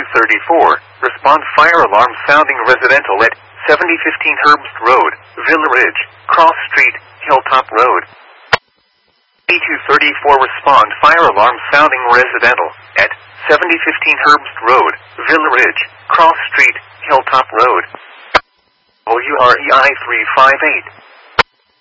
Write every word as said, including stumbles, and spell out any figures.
two thirty-four, respond fire alarm sounding residential at seventy fifteen Herbst Road, Villa Ridge, Cross Street, Hilltop Road. B two thirty-four, respond fire alarm sounding residential at seventy fifteen Herbst Road, Villa Ridge, Cross Street, Hilltop Road. O U R E I three five eight.